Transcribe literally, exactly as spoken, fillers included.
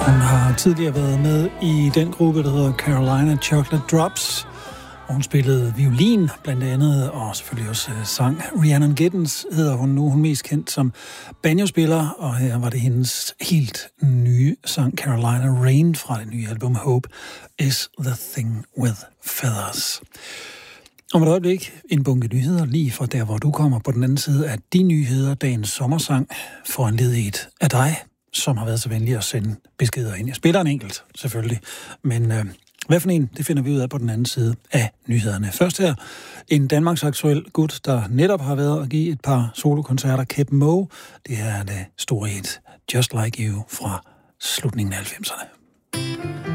Hun har tidligere været med i den gruppe, der hedder Carolina Chocolate Drops. Og hun spillede violin blandt andet, og selvfølgelig også sang. Rhiannon Giddens hedder hun nu. Hun er mest kendt som banjospiller, og her var det hendes helt nye sang Carolina Rain fra det nye album Hope is the Thing with Feathers. Om et øjeblik en bunke nyheder lige fra der, hvor du kommer på den anden side af de nyheder, dagens sommersang, foranlediget af dig, som har været så venlig at sende beskeder ind. Jeg spiller en enkelt, selvfølgelig, men øh, hvad for en, det finder vi ud af på den anden side af nyhederne. Først her, en Danmarks aktuel gut, der netop har været at give et par solokoncerter, Keb Mo. Det er det store hit, Just Like You fra slutningen af halvfemserne.